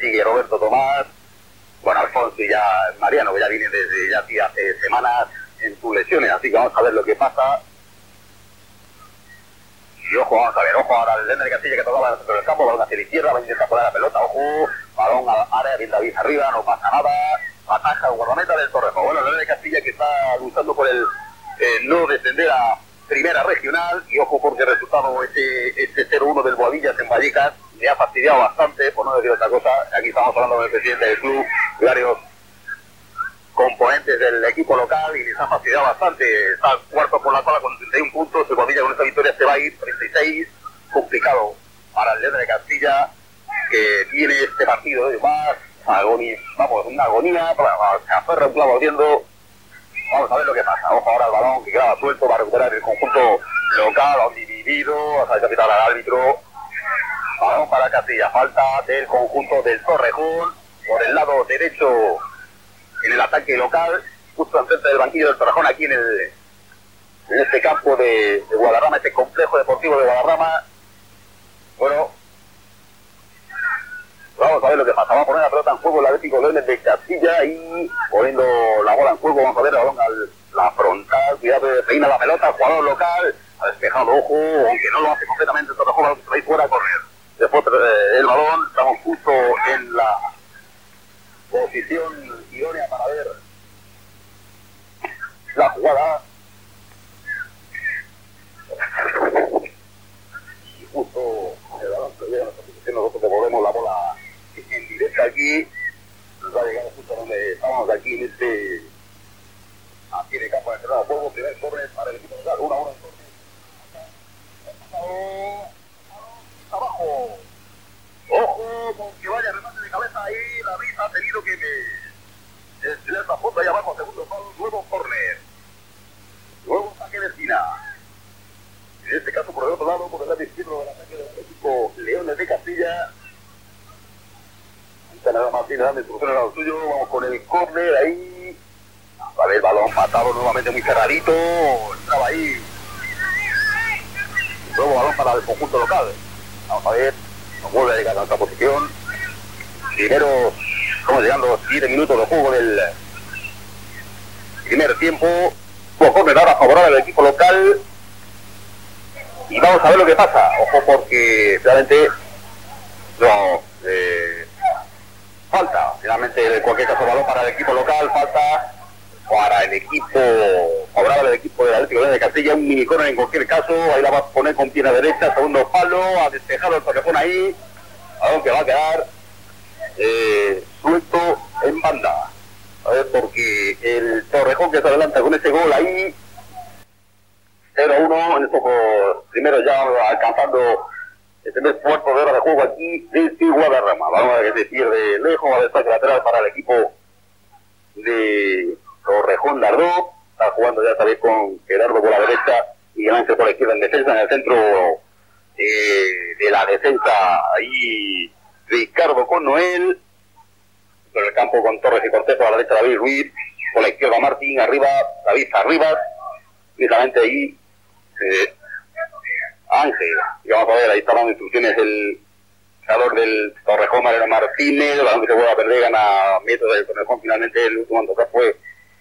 sigue Roberto Tomás, bueno, Alfonso y ya Mariano, que ya viene desde ya hace semanas en sus lesiones, así que vamos a ver lo que pasa. Y ojo, vamos a ver, ojo ahora el León de Castilla que tocaba dentro del campo, balón hacia la izquierda, va a intentar poner la pelota, ojo, balón al área, bien David arriba, no pasa nada, ataja el guardameta del Torrejón. Bueno, el León de Castilla que está luchando por el no descender a primera regional, y ojo porque el resultado, ese 0-1 del Boadillas en Vallecas, le ha fastidiado bastante, por no decir otra cosa. Aquí estamos hablando con el presidente del club, varios componentes del equipo local, y les ha fastidiado bastante. Está cuarto por la tabla con 31 puntos, el Boadillas con esta victoria se va a ir 36, complicado para el León de Castilla, que tiene este partido de más agonía, vamos, una agonía, se aferra un clavo ardiendo. Vamos a ver lo que pasa. Ojo ahora el balón que quedaba suelto, va a recuperar el conjunto local, ha dividido, hasta el capitán al árbitro. Balón para Castilla, falta del conjunto del Torrejón, por el lado derecho en el ataque local, justo enfrente del banquillo del Torrejón, aquí en este campo de Guadarrama, este complejo deportivo de Guadarrama. Bueno, vamos a ver lo que pasa. Va a poner la pelota en juego el Atlético Leones de Castilla, y poniendo la bola en juego, vamos a ver el balón a la frontal, cuidado, peina la pelota, jugador local, ha despejado, ojo, aunque no lo hace completamente, el Torrejón va a ir fuera a correr. Después el balón, estamos justo en la posición idónea para ver la jugada. Y justo el balón que llega a nuestra posición, nosotros devolvemos la bola en directo aquí. Nos va a llegar justo donde estamos aquí en aquí en el campo de entrada de juego. Primer sobre para el equipo local, 1-1 entonces. Abajo. Ojo, con que vaya remate de cabeza ahí, David ha tenido que estirar esta punta ahí abajo, segundo palo, nuevo córner. Nuevo saque de esquina. En este caso por el otro lado, por el lado izquierdo del ataque del equipo Leones de Castilla. Ahí está nada más bien dando instrucciones al lado suyo, vamos con el córner ahí. A ver, balón matado nuevamente muy cerradito, entraba ahí. Nuevo balón para el conjunto local. Vamos a ver, nos vuelve a llegar a nuestra posición. Primero, estamos llegando a los 7 minutos de juego del primer tiempo. Córner ahora favorable al equipo local. Y vamos a ver lo que pasa. Ojo porque realmente no, falta. Finalmente, en cualquier caso, balón para el equipo local, falta para el equipo favorable al equipo del Atlético de Castilla, un minicorner en cualquier caso, ahí la va a poner con pierna derecha, segundo palo, ha despejado el Torrejón ahí, aunque va a quedar suelto en banda. A ver, porque el Torrejón que se adelanta con ese gol ahí, 0-1, en estos primeros ya alcanzando el primer cuarto de hora de juego aquí desde Guadarrama. Vamos a ver que se pierde lejos, va a destaque lateral para el equipo de Torrejón Dardó, está jugando ya esta vez con Gerardo por la derecha y Ángel por la izquierda en defensa, en el centro de la defensa ahí Ricardo con Noel, por el campo con Torres y Cortés, por la derecha David Ruiz, por la izquierda Martín, arriba David Arribas, precisamente ahí Ángel, y vamos a ver, ahí está dando instrucciones el jugador del Torrejón, Mariano Martínez, aunque se vuelva a perder, gana metros del Torrejón, finalmente el último en tocar fue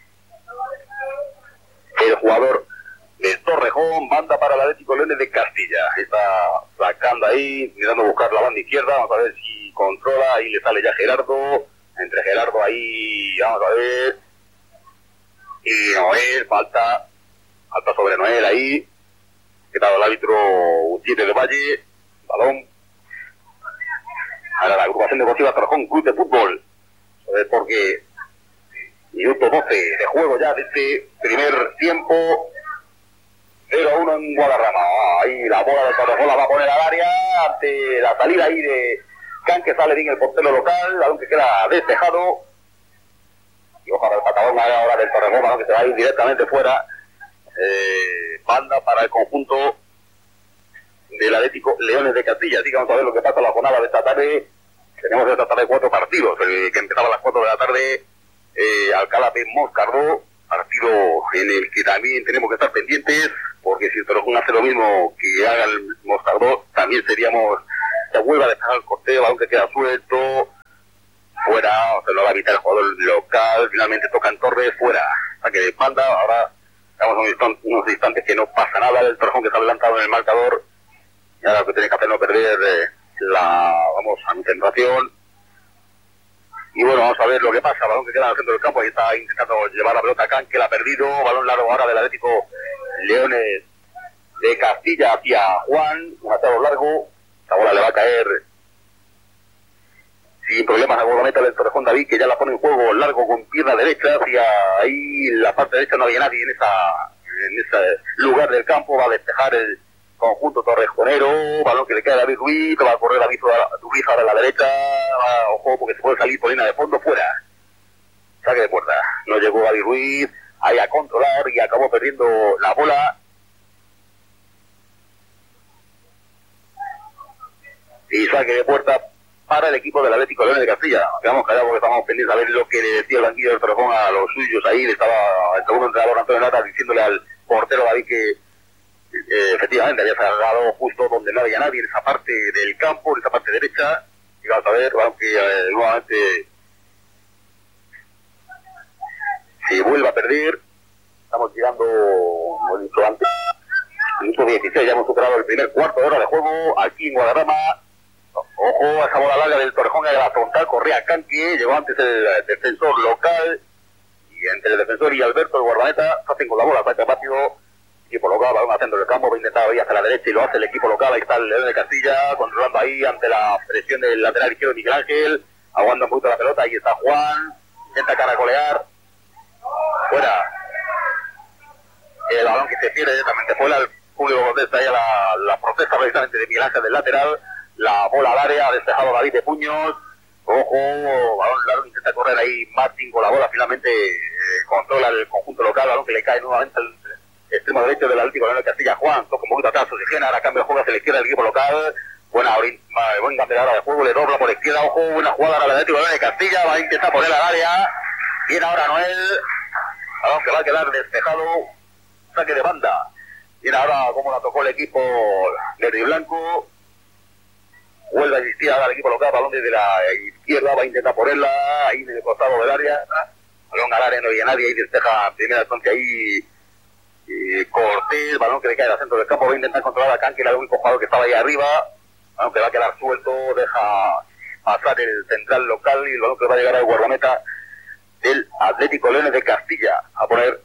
el jugador del Torrejón, banda para el Atlético Leones de Castilla. Está sacando ahí, mirando a buscar la banda izquierda, vamos a ver si controla, ahí le sale ya Gerardo, entre Gerardo ahí, vamos a ver, y Noel, falta sobre Noel ahí, quedado el árbitro Gutiérrez del Valle, balón, ahora la agrupación deportiva Torrejón Club de Fútbol, porque minuto 12 de juego ya de este primer tiempo, 0-1 en Guadarrama. Ahí la bola de Torrejón la va a poner al área ante la salida ahí de Can, que sale bien el portero local, aunque queda despejado. Y ojalá el patadón ahora del Torrejón, que se va a ir directamente fuera. Banda para el conjunto del Atlético Leones de Castilla. Así que vamos a ver lo que pasa en la jornada de esta tarde. Tenemos esta tarde 4 partidos, el que empezaba a las 4 de la tarde, Alcalá de Moscardó, partido en el que también tenemos que estar pendientes, porque si el Torrejón hace lo mismo que haga el Moscardó, también seríamos, se vuelve a dejar el corteo, aunque queda suelto, fuera, o sea, lo va a evitar el jugador local, finalmente tocan Torres, fuera, saque de banda, ahora estamos unos instantes que no pasa nada, el Torrejón que está adelantado en el marcador, y ahora lo que tiene que hacer no perder la concentración. Y bueno, vamos a ver lo que pasa, balón que queda en el centro del campo, ahí está intentando llevar la pelota a Can, que la ha perdido, balón largo ahora del Atlético Leones de Castilla hacia Juan, un atado largo, la bola le va a caer sin problemas a guardameta del Torrejón David, que ya la pone en juego largo con pierna derecha, hacia ahí la parte derecha no había nadie en ese lugar del campo, va a despejar el conjunto torrejonero, balón que le cae a David Ruiz, va a correr David Ruiz ahora a la derecha, ojo porque se puede salir por línea de fondo, fuera, saque de puerta, no llegó David Ruiz ahí a controlar y acabó perdiendo la bola, y saque de puerta para el equipo del Atlético Leones de Castilla. Quedamos callados porque estábamos pendientes a ver lo que le decía el banquillo del Torrejón a los suyos ahí, le estaba el segundo entrenador Antonio Lata diciéndole al portero David que efectivamente había sacado justo donde no había nadie, en esa parte del campo, en esa parte derecha, y vamos a ver, aunque nuevamente se vuelva a perder, estamos llegando, como he dicho antes, minuto 16, ya hemos superado el primer cuarto de hora de juego aquí en Guadarrama. Ojo a esa bola larga del Torrejón, a la frontal, corría Canque, llegó antes el defensor local, y entre el defensor y Alberto, el guardameta, se hacen con la bola, saca rápido, equipo local, balón al centro del campo, va a intentar ir hacia la derecha y lo hace el equipo local, ahí está el León de Castilla, controlando ahí ante la presión del lateral izquierdo Miguel Ángel, aguanta un poquito la pelota, ahí está Juan, intenta caracolear, fuera, el balón que se pierde directamente fuera, el público contesta ahí a la protesta precisamente de Miguel Ángel del lateral, la bola al área, ha despejado David de puños, ojo, balón largo, intenta correr ahí Martín con la bola, finalmente controla el conjunto local, balón que le cae nuevamente al extremo derecho del Atlético León de Castilla, Juan, toca un poquito atrás, oxigena, ahora cambia de juego hacia la izquierda del equipo local, buen cambio ahora de juego, le dobla por izquierda, ojo, buena jugada ahora del Atlético León de Castilla, va a intentar poner al área, viene ahora Noel, balón que va a quedar despejado, saque de banda, viene ahora como la tocó el equipo verde y blanco, vuelve a existir ahora el equipo local, balón desde la izquierda, va a intentar ponerla ahí en el costado del área, balón al área, no había nadie, ahí despeja primera instancia ahí Cortés, balón que le cae al centro del campo, va a intentar controlar a Can, que era el único jugador que estaba ahí arriba, aunque va a quedar suelto, deja pasar el central local y el balón que va a llegar al guardameta del Atlético Leones de Castilla, a poner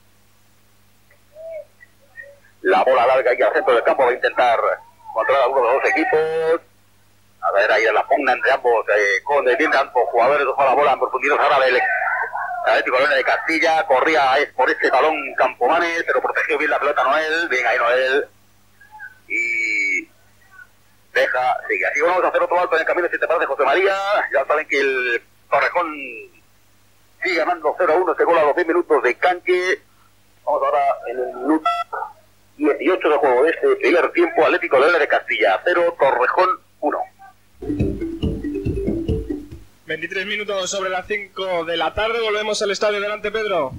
la bola larga aquí al centro del campo, va a intentar controlar a uno de los dos equipos. A ver, ahí en la pugna entre ambos, con ambos jugadores, dejó la bola en profundidad ahora del Atlético Leones de Castilla, corría por este balón Campomanes, pero protegió bien la pelota Noel, bien ahí Noel, y deja, sigue. Así vamos a hacer otro alto en el camino, si te parece, José María, ya saben que el Torrejón sigue ganando 0-1, este gol a los 10 minutos de Canque, vamos ahora en el minuto 18 de juego de este primer tiempo, Atlético Leones de Castilla 0, Torrejón 1. 23 minutos sobre las 5 de la tarde, volvemos al estadio. Delante, Pedro.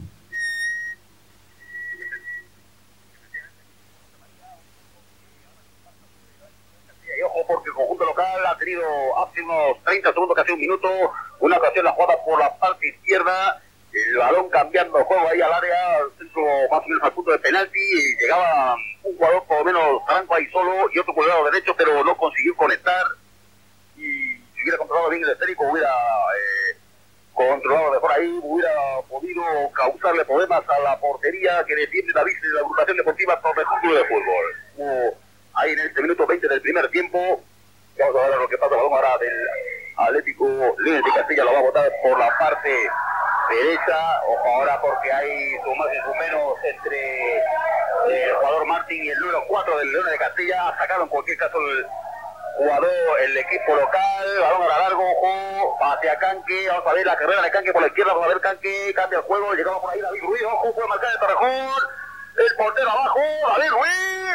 Y ojo porque el conjunto local ha tenido hace unos 30 segundos, casi un minuto, una ocasión la jugada por la parte izquierda, el balón cambiando juego ahí al área, al centro más o menos al punto de penalti, y llegaba un jugador por lo menos franco ahí solo y otro por el lado derecho, pero no consiguió conectar. Y si hubiera controlado bien el esférico, hubiera controlado mejor ahí, hubiera podido causarle problemas a la portería que defiende David de la agrupación deportiva Torrejón Club de Fútbol. Ahí en este minuto 20 del primer tiempo, vamos a ver lo que pasa, balón ahora del Atlético Leones de Castilla, lo va a botar por la parte derecha, ojo ahora porque hay su más y su menos entre el jugador Martín y el número 4 del Leones de Castilla, ha sacado en cualquier caso el jugador, el equipo local, balón ahora largo, ojo, hacia Canque, vamos a ver la carrera de Canque por la izquierda, vamos a ver Canque, cambia el juego, llegamos por ahí David Ruiz, ojo, puede marcar el Torrejón, el portero abajo, David Ruiz,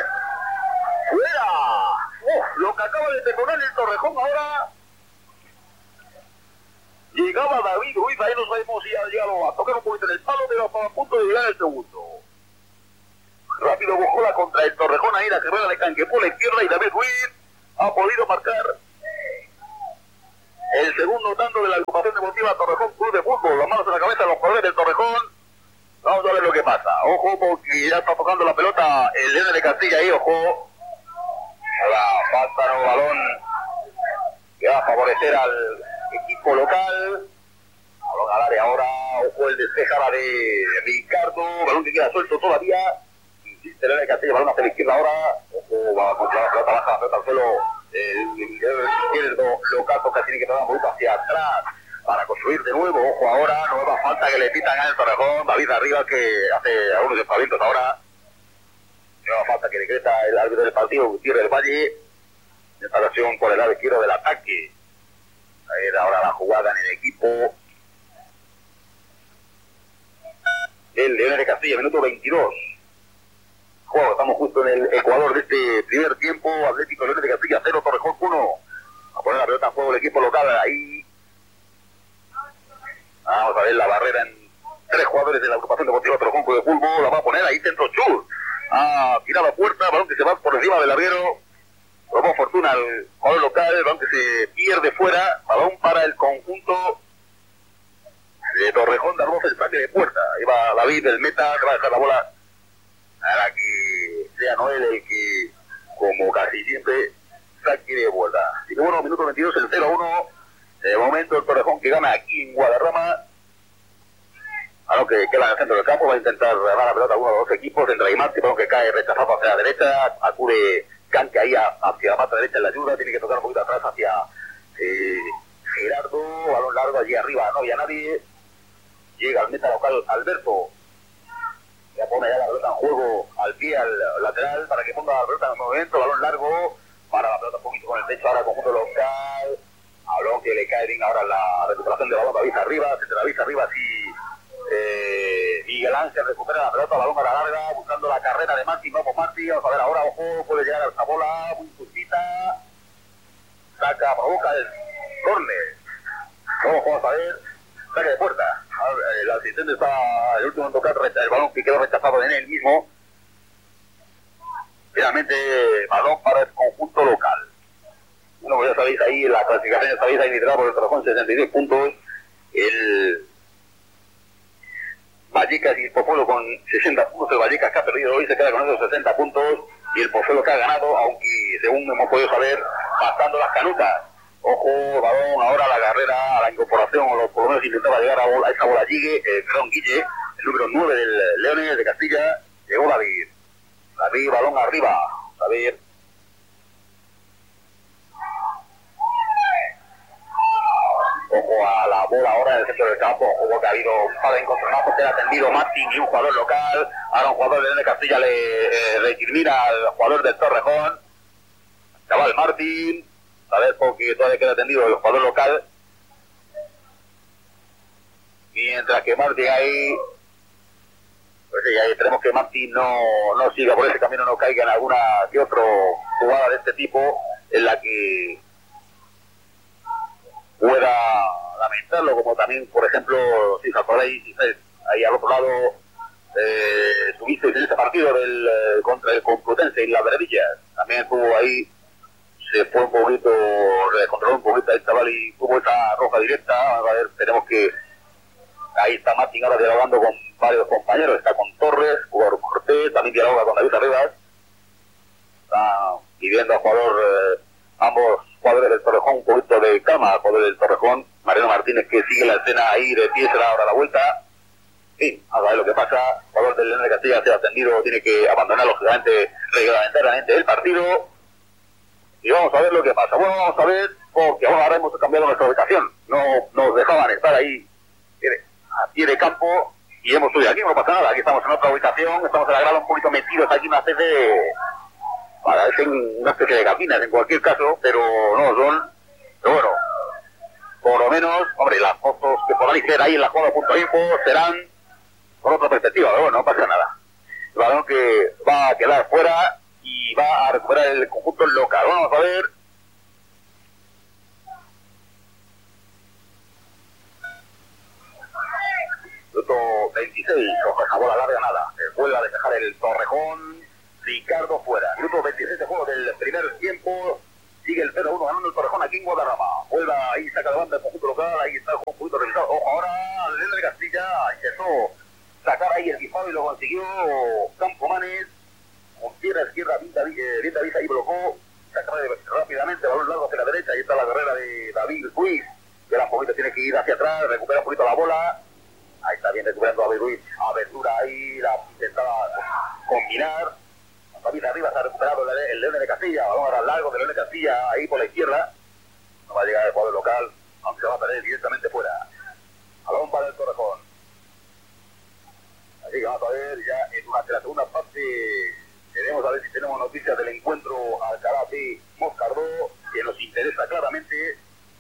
fuera, lo que acaba de poner el Torrejón ahora, llegaba David Ruiz, ahí no sabemos si ha llegado a tocar un poquito en el palo, pero estaba a punto de llegar el segundo. Rápido buscó la contra el Torrejón ahí, la carrera de Canque por la izquierda y David Ruiz ha podido marcar el segundo tanto de la agrupación deportiva Torrejón Club de Fútbol. Las manos en la cabeza de los jugadores del Torrejón. Vamos a ver lo que pasa. Ojo, porque ya está tocando la pelota el Leones de Castilla ahí, ojo. Ahora falta un balón que va a favorecer al equipo local. Balón al área ahora, ojo el despeja ahora de Ricardo, balón que queda suelto todavía. Insiste Leones de Castilla, balón hacia la izquierda ahora. Ojo, va a controlar la pelota baja, la pelota al suelo. El izquierdo local porque tiene que dar un poquito hacia atrás para construir de nuevo. Ojo ahora, nueva falta que le pitan al Torrejón. David Arriba que hace algunos despavientos ahora. Nueva falta que decreta el árbitro del partido, Gutiérrez del Valle. En esta ocasión por el lado izquierdo del ataque. Ahí era ahora la jugada en el equipo del Leones de Castilla, minuto 22. Juego, estamos justo en el ecuador de este primer tiempo. Atlético Leones de Castilla 0, Torrejón 1. A poner la pelota en juego el equipo local ahí. Vamos a ver la barrera en 3 jugadores de la agrupación deportiva Torrejón Club de Fútbol. La va a poner ahí centro Chur. Ha tirado a puerta, balón que se va por encima del larguero. Probó fortuna al jugador local, balón que se pierde fuera. Balón para el conjunto de Torrejón, Darboz, el saque de puerta. Ahí va David, el meta, que va a dejar la bola para que sea Noel el que, como casi siempre, saque de vuelta. Y bueno, minuto 22, el 0-1. De momento el Torrejón que gana aquí en Guadarrama. A lo que queda en el centro del campo, va a intentar dar la pelota a uno de los dos equipos. Entra y Martí, que cae rechazado hacia la derecha. Acude Canque ahí hacia la pata derecha en la ayuda. Tiene que tocar un poquito atrás hacia Gerardo. Balón largo allí arriba, no había nadie. Llega al meta local Alberto. Ya pone ya la pelota en juego al pie, al lateral, para que ponga la pelota en el movimiento. Balón largo, para la pelota un poquito con el pecho ahora conjunto local. Balón que le cae bien ahora la recuperación de balón. David arriba, se David arriba, sí. Miguel Ángel recupera la pelota, balón a la larga, buscando la carrera de Martín. Vamos Martín, vamos a ver ahora, ojo, puede llegar a esta bola, muy justita. Saca, provoca el córner. Vamos a ver, saque de puerta. El asistente está el último en tocar el balón que quedó rechazado en él mismo. Finalmente, balón para el conjunto local. Bueno, pues ya sabéis ahí, la clasificación ya sabéis ahí liderada por el Torrejón, 66 puntos. El Vallecas y el Pozuelo con 60 puntos. El Vallecas que ha perdido hoy se queda con esos 60 puntos. Y el Pozuelo que ha ganado, aunque según hemos podido saber, pasando las canutas. Ojo, balón ahora a la carrera, a la incorporación, o por lo menos intentaba llegar a esa bola Guille, Guille, el número 9 del Leones de Castilla. Llegó David. David, balón arriba. A ver. Ojo a la bola ahora en el centro del campo. Ojo que ha habido un par de encontronazos que ha atendido Martín y un jugador local. Ahora un jugador del Leones de Castilla le recrimina al jugador del Torrejón. Chaval Martín. A ver, porque todavía queda atendido el jugador local. Mientras que Martín ahí... Pues sí, ahí tenemos que Martín no siga por ese camino, no caiga en alguna que otra jugada de este tipo en la que pueda lamentarlo, como también, por ejemplo, si os acordáis, ahí al otro lado tuvisteis en ese partido contra el Complutense y las Verdillas. También estuvo ahí, se fue un poquito, controló un poquito el chaval y tuvo esa roja directa. A ver, tenemos que... Ahí está Martín ahora dialogando con varios compañeros, está con Torres, jugador Cortés, también dialoga con David Arribas. Está pidiendo al jugador, ambos jugadores del Torrejón, un poquito de calma al jugador del Torrejón. Mariano Martínez que sigue la escena ahí de pie, se da ahora la vuelta. Sí, a ver lo que pasa. El jugador del León de Castilla se ha atendido, tiene que abandonar lógicamente reglamentariamente el partido. Y vamos a ver lo que pasa. Bueno, vamos a ver, porque ahora hemos cambiado nuestra ubicación. No nos dejaban estar ahí a pie de campo y hemos subido aquí, no pasa nada. Aquí estamos en otra ubicación, estamos en la grada un poquito metidos aquí, una especie de... Parecen una especie de cabinas en cualquier caso, pero no lo son. Pero bueno, por lo menos, hombre, las fotos que podáis ver ahí en la jugada.info serán con otra perspectiva, pero bueno, no pasa nada. El balón que va a quedar fuera y va a recuperar el conjunto local. Vamos a ver. Minuto 26, la bola larga nada. Vuelve a despejar el Torrejón. Ricardo fuera. Minuto 26 de juego del primer tiempo. Sigue el 0-1 ganando el Torrejón aquí en Guadarrama. Vuelve ahí, saca de banda el conjunto local. Ahí está el conjunto revisado. Ojo, ahora León de Castilla intentó sacar ahí el disparo y lo consiguió Campomanes. Con pierna izquierda, bien David ahí blocó. Saca rápidamente, balón largo hacia la derecha. Ahí está la carrera de David Ruiz. Que un poquito tiene que ir hacia atrás, recupera un poquito la bola. Ahí está bien recuperando a David Ruiz. Abertura ahí, la intentaba combinar. David arriba se ha recuperado el León de Castilla. Balón ahora largo de León de Castilla, ahí por la izquierda. No va a llegar el jugador local, aunque se va a perder directamente fuera. Balón para el Torrejón. Así que vamos a ver ya durante la segunda parte. Queremos a ver si tenemos noticias del encuentro Alcalá de Moscardó, que nos interesa claramente.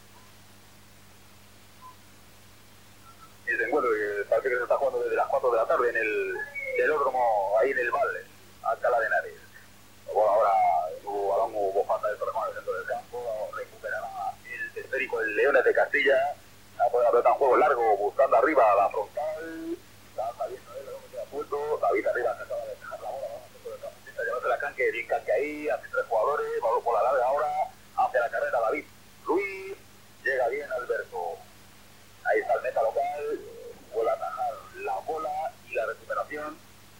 Ese encuentro que parece que se está jugando desde las 4 de la tarde en el velódromo, ahí en el Valle, Alcalá de Henares. Bueno, ahora hubo falta del Torrejón en el centro del campo, recuperará el esférico del Leones de Castilla, a poder apretar un juego largo, buscando arriba a la frontal. Está bien, David arriba, se acaba de dejar la bola, vamos al centro del campo, intenta llevarse la canque, bien canque ahí, hace 3 jugadores, balón por la larga ahora, hace la carrera David Luis, llega bien Alberto. Ahí está el meta local, vuelve a atajar la bola y la recuperación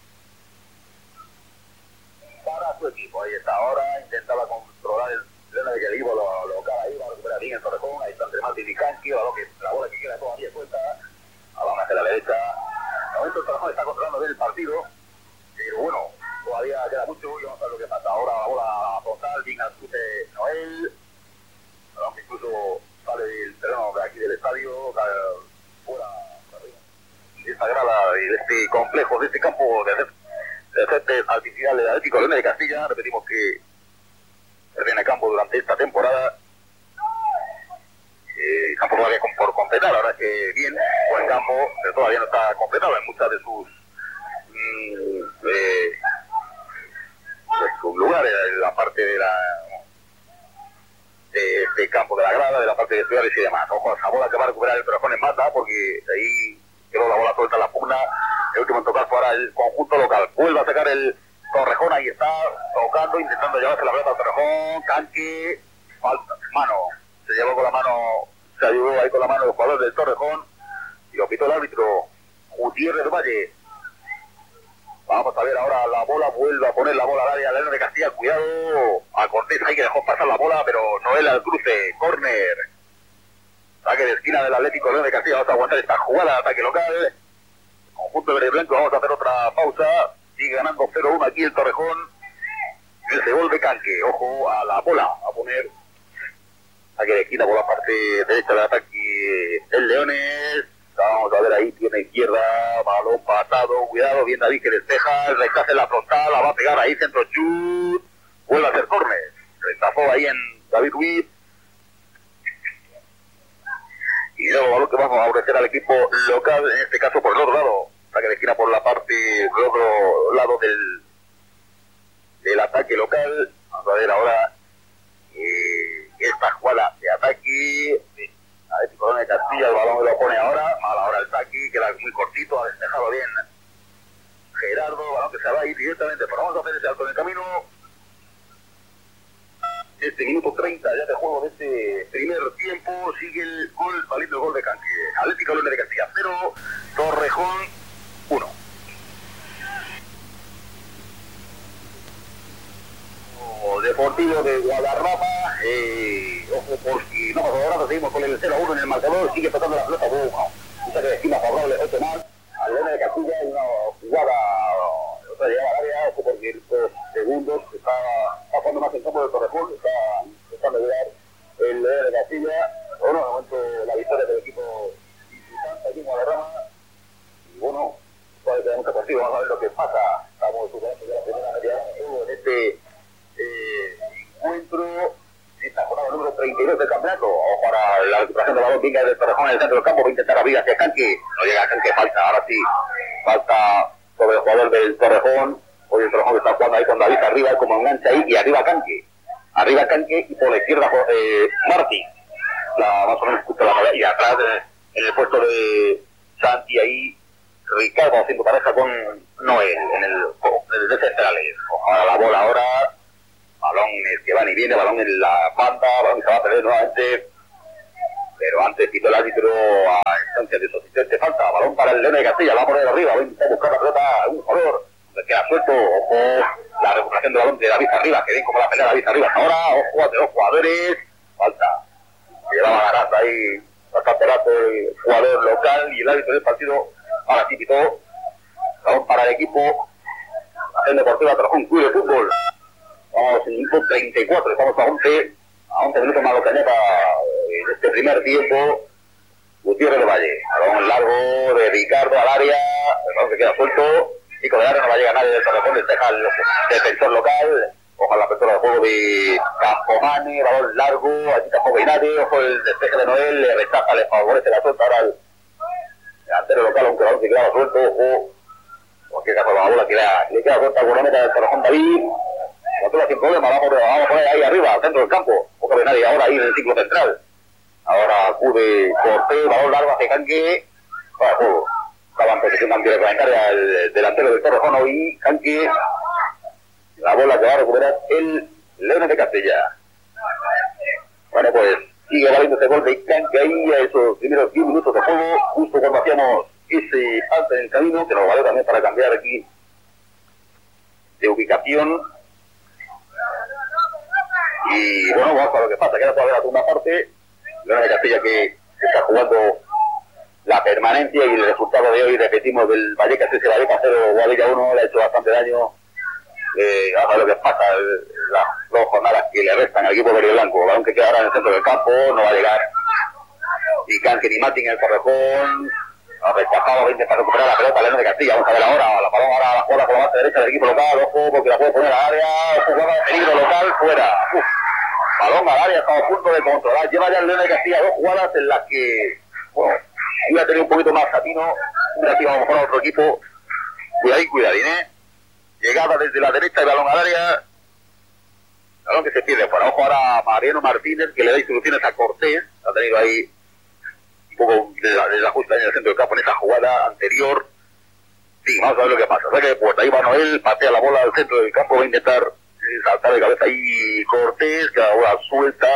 para su equipo. Ahí está ahora, intentaba controlar el León de equipo local ahí, va a recuperar bien el Torrejón, ahí está entre Martín y Canqui, la bola que queda todavía suelta, vamos hacia la derecha. De momento el Torrejón está controlando bien el partido, pero bueno, todavía queda mucho y vamos a ver lo que pasa. Ahora la bola frontal, bien al chute Noel, aunque incluso sale del terreno de aquí del estadio, fuera de esta grada, de este complejo, de este campo de césped artificial del Atlético León de Castilla. Repetimos que tiene campo durante esta temporada. Campo todavía por completar, la verdad es que bien, buen campo, pero todavía no está completado en muchas de sus lugares, en la parte de este campo de la grada, de la parte de estudiantes y demás. Ojo a esa bola que va a recuperar el Torrejón en mata, porque ahí quedó la bola suelta en la pugna. El último en tocar para el conjunto local. Vuelve a sacar el Torrejón, ahí está, tocando, intentando llevarse la pelota al Torrejón. Canque, falta, mano, se llevó con la mano, se ayudó ahí con la mano el jugador del Torrejón y lo pitó el árbitro Gutiérrez Valle. Vamos a ver ahora la bola, vuelve a poner la bola al área, León de Castilla, cuidado a Cortés, ahí que dejó pasar la bola, pero Noel al cruce, córner, saque de esquina del Atlético León de Castilla. Vamos a aguantar esta jugada de ataque local, conjunto verde y blanco. Vamos a hacer otra pausa, sigue ganando 0-1 aquí el Torrejón, ese gol de Canque, ojo a la bola, a poner saque de esquina por la parte derecha del ataque el Leones. Vamos a ver ahí, tiene izquierda, balón pasado, cuidado, bien David que despeja, el rechace en la frontal, la va a pegar ahí, centro chut, vuelve a hacer córner, rechazó ahí en David Ruiz, y luego balón que vamos a ofrecer al equipo local, en este caso por el otro lado, saque de esquina por la parte del otro lado del ataque local. Vamos a ver ahora esta jugada de ataque, Atlético de Castilla, el balón lo pone ahora, mal ahora el saque, queda muy cortito, ha despejado bien Gerardo, balón que se va a ir directamente, pero vamos a hacer ese alto en el camino. Este minuto 30 ya de juego de este primer tiempo, sigue el gol, valiendo el gol de Canque. Atlético de Castilla 0, Torrejón 1. Deportivo de Guadarrama, ojo por si no pasa nada, seguimos con el 0-1 en el marcador, sigue tocando la pelota, un saque de esquina favorable, otro más, al León de Castilla, hay una jugada, otra llegada al área, ojo porque estos segundos está pasando más en campo del Torrejón, está intentando llegar el León de Castilla, bueno, de momento la victoria del equipo visitante aquí en Guadarrama, y bueno, todavía queda mucho partido, vamos a ver lo que pasa, estamos superando ya la primera media en este encuentro, esta jornada número 32 del campeonato. Ojo para la recuperación del balón, venga del Torrejón en el centro del campo, va a intentar abrir hacia Canque, no llega a Canque, falta, ahora sí, falta sobre el jugador del Torrejón. Hoy el Torrejón está jugando ahí con David arriba, como engancha ahí, y arriba Canque, y por la izquierda Martí, más o menos justo la y atrás en el puesto de Santi ahí, Ricardo haciendo pareja con Noel en el de centrales. Ahora la bola ahora balones que van y vienen, balón en la banda, balón que se va a perder nuevamente, pero antes quitó el árbitro a instancia de su asistente, falta, balón para el León de Castilla, va a poner arriba, va a intentar buscar la pelota a un jugador, le queda suelto, ojo, la recuperación del balón de David Arriba, que bien como la pelea de David Arriba, ahora, ojo, a dos jugadores, falta, llevaba ganando ahí bastante rato el jugador local y el árbitro del partido, ahora sí quitó, balón para el equipo, la Deportiva Torrejón Club de Fútbol. Vamos en minuto 34, estamos a 11 minutos más lo que añada en este primer tiempo. Gutiérrez de Valle, balón largo de Ricardo al área, el balón que queda suelto, Chico de área, no va a llegar nadie del Torrejón, despeja el defensor local, ojalá la apertura de juego de Campomane, balón largo, aquí tampoco hay nadie, ojo el despeje de Noel, le rechaza, le favorece la suelta ahora al delantero local, aunque el balón se queda suelto, ojo, en cualquier caso la bola que le queda corta a la meta del Torrejón David. Nosotros sin problema, vamos a poner ahí arriba, al centro del campo, poco de nadie ahora ahí en el ciclo central. Ahora acude Cortés, balón largo hacia Canque, para juego. Estaba en posición antirreglamentaria el delantero del Torrejón y Canque, la bola que va a recuperar el León de Castilla. Bueno, pues sigue valiendo ese gol de Canque ahí a esos primeros 10 minutos de juego, justo cuando hacíamos ese alto en el camino, que nos valió también para cambiar aquí de ubicación. Y bueno, vamos a ver lo que pasa, queda todavía la segunda parte, León de Castilla que está jugando la permanencia y el resultado de hoy, repetimos, del Vallecas 13, Vallecas 0, Guadilla 1, le ha hecho bastante daño. Vamos a ver lo que pasa, las dos jornadas que le restan al equipo verde y blanco, balón que queda ahora en el centro del campo, no va a llegar ni Canque ni Martín en el Torrejón, ha rechazado, va a intentar recuperar la pelota León de Castilla, vamos a ver ahora, la balón ahora la jugada por la base derecha del equipo local, ojo, porque la puede poner al área, jugada de peligro local, fuera. Balón al área, estamos a punto de controlar. Lleva ya el León de Castilla dos jugadas en las que, bueno, iba a tener un poquito más Satino, hubiera sido a lo mejor a otro equipo. Cuidadín, llegada desde la derecha y balón al área. Balón que se pierde fuera. Ojo ahora a Mariano Martínez, que le da instrucciones a Cortés. Ha tenido ahí un poco de ajuste en el centro del campo en esa jugada anterior. Sí, vamos a ver lo que pasa. O sea que pues ahí va Noel, patea la bola al centro del campo, va a intentar saltar de cabeza ahí Cortés, que ahora suelta,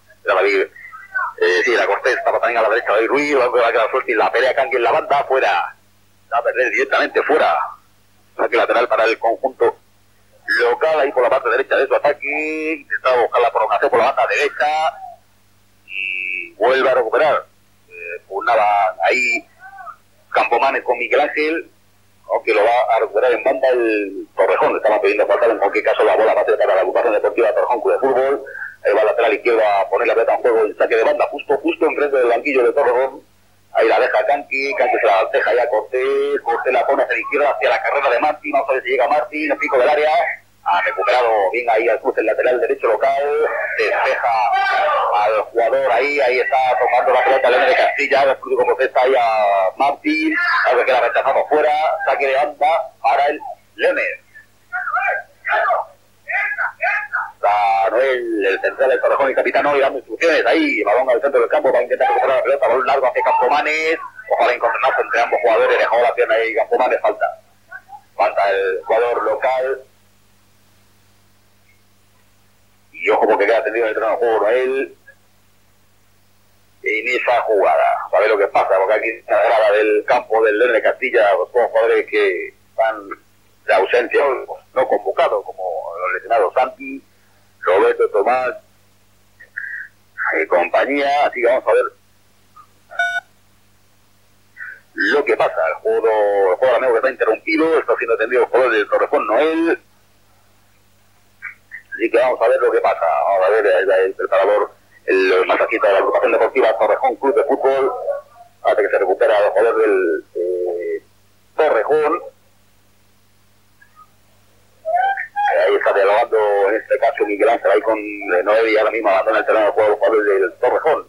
la Cortés estaba también a la derecha de Ruiz, va a quedar suelta y la pelea Canque en la banda, fuera, va a perder directamente fuera, saque lateral para el conjunto local, ahí por la parte derecha de su ataque, intentaba buscar la prolongación por la banda derecha, y vuelve a recuperar, pugnaban ahí Campomanes con Miguel Ángel, aunque lo va a recuperar en banda el Torrejón, estaba pidiendo falta, en cualquier caso la bola va a ser para la agrupación deportiva Torrejón Club de Fútbol, ahí va el lateral izquierdo a poner la pelota en juego, el saque de banda justo enfrente del banquillo de Torrejón, ahí la deja Canque se la deja ya Cortés la pone hacia la izquierda, hacia la carrera de Martín, vamos a ver si llega Martín, el pico del área, ha recuperado bien ahí al cruce el lateral derecho local, despeja al jugador ahí está tomando la pelota León de Castilla, el club como está ahí a Martín, algo que la rechazado fuera, saque de banda para el Leones. Está Noel, el central del Torrejón y capitán hoy dando instrucciones ahí, balón al centro del campo para intentar recuperar la pelota, balón largo hacia Campomanes, ojalá encontrarse entre ambos jugadores, dejó la pierna ahí Campomanes, falta el jugador local. Y ojo porque queda tendido en el terreno de juego Noel en esa jugada. A ver lo que pasa, porque aquí en la grada del campo del León de Castilla, los jugadores que están de ausencia, no convocados, como los lesionados Santi, Roberto, Tomás y compañía. Así que vamos a ver lo que pasa. El juego amigo que está interrumpido, está siendo atendido el jugador del Torrejón Noel. Así que vamos a ver lo que pasa. Vamos a ver el preparador, el masajista de la agrupación deportiva Torrejón Club de Fútbol, hasta que se recupera el jugador del Torrejón. Ahí está dialogando en este caso Miguel Ángel ahí con Noel y ahora mismo abandona el terreno de juego los jugadores del Torrejón.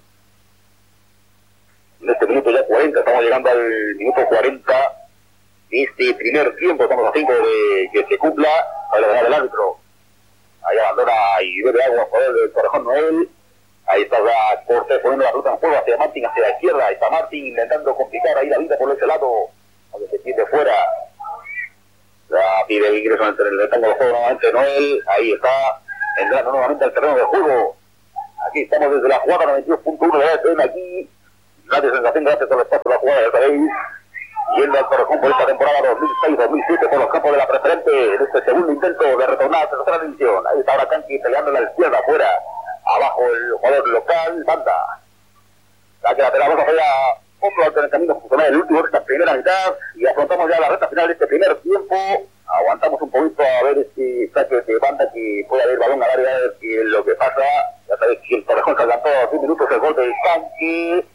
En este minuto ya 40, estamos llegando al minuto 40 de este primer tiempo, estamos a 5 de que se cumpla, a ver el árbitro. Ahí abandona y bebe agua por el Torrejón Noel. Ahí está ya Cortés poniendo la ruta en juego hacia Martín, hacia la izquierda. Ahí está Martín intentando complicar ahí la vida por ese lado, donde se pierde fuera. Ya pide el ingreso entre el rectángulo de juego nuevamente Noel. Ahí está entrando nuevamente al terreno de juego. Aquí estamos desde la jugada 92.1 de la ETN, aquí. Nadie sensación, gracias por el espacio de la jugada, ya sabéis. Yendo al Torrejón por esta temporada 2006-2007 por los campos de la preferente en este segundo intento de retornar a la tercera división. Ahí está ahora Kanki peleando a la izquierda, afuera. Abajo el jugador local, Banda. La que lateral, vamos a hacer otro alternamiento funcional el último de esta primera mitad y afrontamos ya la recta final de este primer tiempo. Aguantamos un poquito a ver este saque de Banda que puede haber balón al área, a ver qué es lo que pasa. Ya sabéis que el Torrejón se adelantó a 10 minutos el gol de Kanki.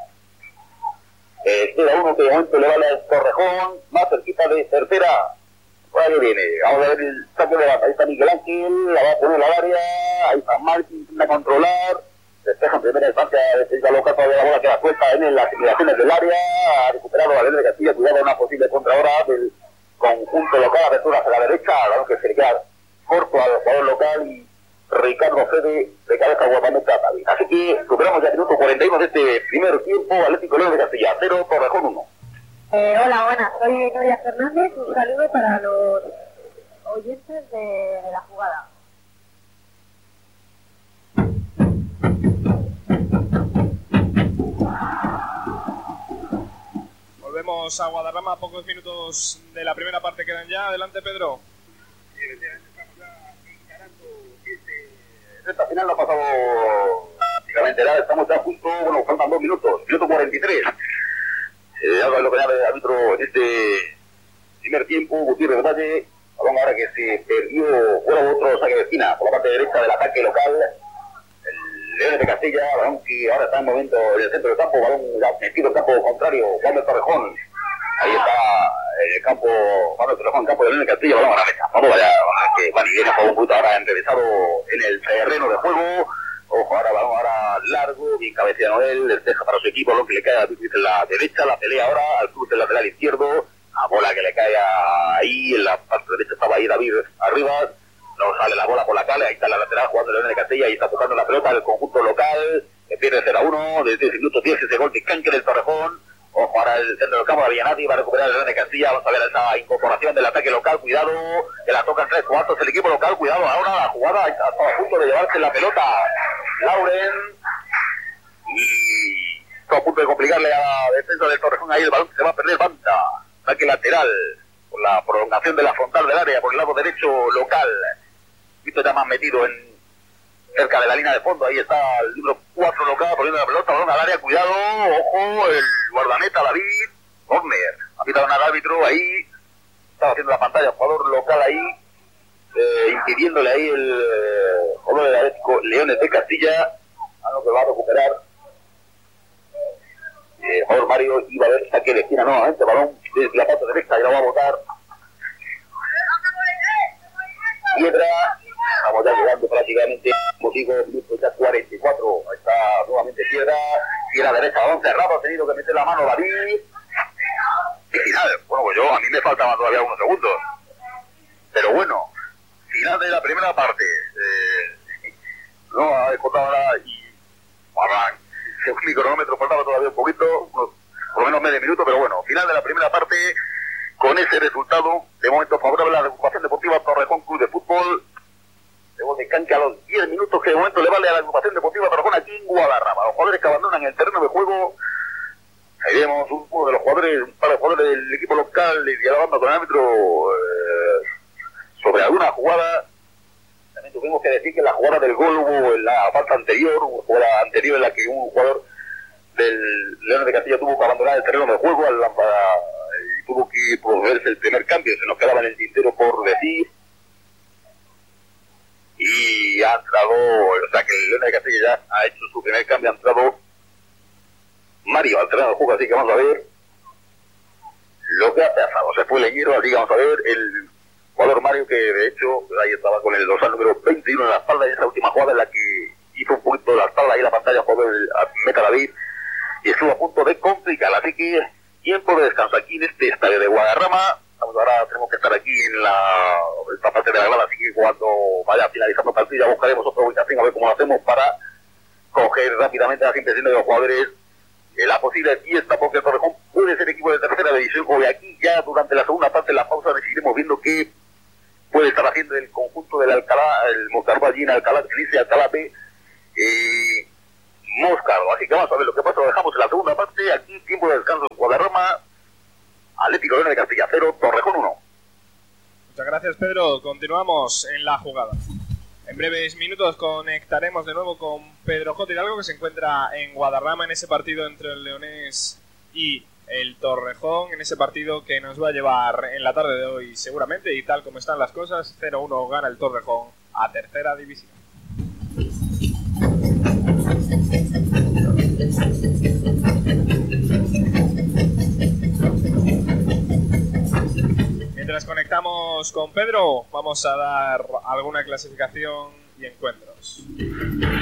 Queda uno que de momento le vale al Torrejón, más cerquita de tercera. Por ahí viene, vamos a ver el saque de Banda. Ahí está Miguel Ángel, la va a poner al área. Ahí está Martín, intenta controlar. Despeja en primera instancia, defensa local, todavía la bola queda suelta en las inmediaciones del área. Ha recuperado la de Castilla, cuidado a una posible contra ahora del conjunto local, apertura hacia la derecha, algo que se le queda corto al jugador local y Ricardo Fede de cabeza guapamente a David. Así que superamos ya el minuto 41 de este primer tiempo. Atlético León de Castilla 0, Torrejón 1. Hola, buenas, soy Noria Fernández. Un saludo para los oyentes de la jugada. Volvemos a Guadarrama, pocos minutos de la primera parte quedan ya. Adelante, Pedro. Sí, estamos ya encarando esta final no ha pasado prácticamente nada, estamos ya justo, bueno, faltan 2 minutos, minuto 43. Algo lo que llama el árbitro en este primer tiempo, Gutiérrez Valle, balón ahora que se perdió, fuera otro saque de esquina por la parte derecha del ataque local. Leones de Castilla, balón que ahora está en momento en el centro del campo, balón metido en campo contrario, Juan del Torrejón. Ahí está el campo, Juan del Torrejón, campo de Leones de Castilla, balón a la mesa. Vamos allá, que Juan y viene por un punto ahora entrevistado en el terreno de juego. Ojo, ahora balón ahora largo, bien cabecea Noel, despeja para su equipo, lo que le cae a David en la derecha, la pelea ahora al cruce del lateral izquierdo, a bola que le cae ahí, en la parte derecha estaba ahí David arriba. No sale la bola por la calle, ahí está la lateral jugando Leones de Castilla y está tocando la pelota del conjunto local, que pierde 0-1, desde el minuto 10 ese gol de Canque del Torrejón. Ojo, ahora el centro del campo de Villanati va a recuperar el Leones de Castilla, vamos a ver esa incorporación del ataque local, cuidado, que la tocan 3 cuartos el equipo local, cuidado, ahora la jugada está a punto de llevarse la pelota Lauren, y está a punto de complicarle a la defensa del Torrejón, ahí el balón se va a perder, Banda, ataque lateral, por la prolongación de la frontal del área, por el lado derecho local. Visto ya más metido cerca de la línea de fondo, ahí está el número 4 local poniendo la pelota, balón al área, cuidado, ojo, el guardameta David, corner, ha pitado al árbitro ahí, estaba haciendo la pantalla, jugador local ahí, impidiéndole ahí el jugador del Atlético Leones de Castilla, a lo que va a recuperar el jugador Mario, iba a ver saque de esquina nuevamente, balón desde la parte derecha y la va a botar Piedra. Estamos ya llegando prácticamente, como digo, minutos ya 44. Ahí está nuevamente Piedra. Y a la derecha, balón cerrado, ha tenido que meter la mano David. Y final, bueno, pues a mí me faltaban todavía unos segundos. Pero bueno, final de la primera parte. No ha descontado nada y según mi cronómetro faltaba todavía un poquito, por lo menos medio minuto, pero bueno, final de la primera parte. Con ese resultado, de momento favorable a la agrupación deportiva Torrejón Club de Fútbol. De gol de Canque a los 10 minutos que de momento le vale a la agrupación deportiva Torrejón aquí en Guadarrama. Los jugadores que abandonan el terreno de juego. Ahí vemos uno de los jugadores, un par de jugadores del equipo local dialogando con el árbitro sobre alguna jugada. También tuvimos que decir que la jugada del gol hubo en la falta anterior, una jugada anterior en la que un jugador del Leones de Castilla tuvo que abandonar el terreno de juego y tuvo que proveerse el primer cambio, se nos quedaba en el tintero por decir. Y ha entrado, o sea que el Leones de Castilla ya ha hecho su primer cambio, ha entrado Mario al terreno de juego, así que vamos a ver lo que ha pasado. Se fue Leñero, así que vamos a ver el jugador Mario, que de hecho ahí estaba con el dorsal número 21 en la espalda, y esa última jugada en la que hizo un poquito de la espalda ahí en la pantalla, jugador Meta David, y estuvo a punto de complicar, así que tiempo de descanso aquí en este estadio de Guadarrama. Ahora tenemos que estar aquí en esta parte de la grada, así que cuando vaya finalizando el partido ya buscaremos otra ubicación a ver cómo lo hacemos para coger rápidamente las impresiones de los jugadores, la posible fiesta, porque el Torrejón puede ser equipo de tercera división, o de aquí ya durante la segunda parte de la pausa decidiremos viendo qué puede estar haciendo el conjunto del Alcalá, el Moscardo allí en Alcalá, inicia Alcalá B, Moscardo. Así que vamos a ver lo que pasa, lo dejamos en la segunda parte, aquí tiempo de descanso en Guadarrama, Atlético Leones de Castilla 0, Torrejón 1. Muchas gracias, Pedro. Continuamos en la jugada. En breves minutos conectaremos de nuevo con Pedro J. Hidalgo, que se encuentra en Guadarrama en ese partido entre el Leonés y el Torrejón, en ese partido que nos va a llevar en la tarde de hoy seguramente, y tal como están las cosas, 0-1 gana el Torrejón a tercera división. Mientras conectamos con Pedro, vamos a dar alguna clasificación y encuentros.